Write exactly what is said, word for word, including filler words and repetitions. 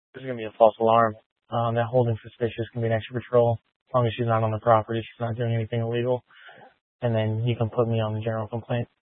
There's going to be a false alarm. Um, that holding suspicious can be an extra patrol as long as she's not on the property. She's not doing anything illegal. And then you can put me on the general complaint.